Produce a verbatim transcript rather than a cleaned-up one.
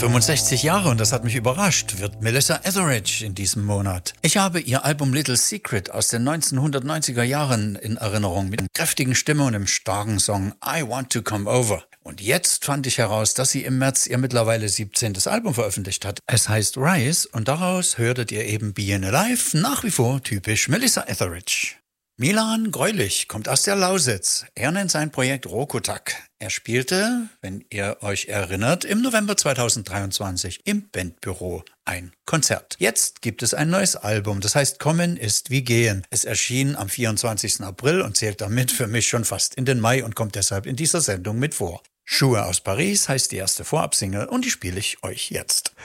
fünfundsechzig Jahre, und das hat mich überrascht, wird Melissa Etheridge in diesem Monat. Ich habe ihr Album Little Secret aus den neunzehnhundertneunziger Jahren in Erinnerung mit einer kräftigen Stimme und einem starken Song I Want to Come Over. Und jetzt fand ich heraus, dass sie im März ihr mittlerweile siebzehntes Album veröffentlicht hat. Es heißt Rise, und daraus hörtet ihr eben Being Alive, nach wie vor typisch Melissa Etheridge. Milan Greulich kommt aus der Lausitz. Er nennt sein Projekt Rokotak. Er spielte, wenn ihr euch erinnert, im November zweitausenddreiundzwanzig im Bandbüro ein Konzert. Jetzt gibt es ein neues Album, das heißt Kommen ist wie Gehen. Es erschien am vierundzwanzigsten April und zählt damit für mich schon fast in den Mai und kommt deshalb in dieser Sendung mit vor. Schuhe aus Paris heißt die erste Vorabsingle, und die spiele ich euch jetzt.